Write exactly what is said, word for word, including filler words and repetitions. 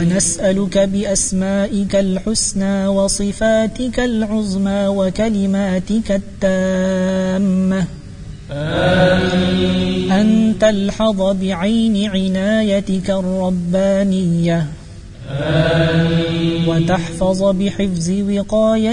ونسألك بأسمائك الحسنى وصفاتك العظمى وكلماتك التامة آمين أن تلحظ بعين عنايتك الربانية آمين وتحفظ بحفظ وقايتك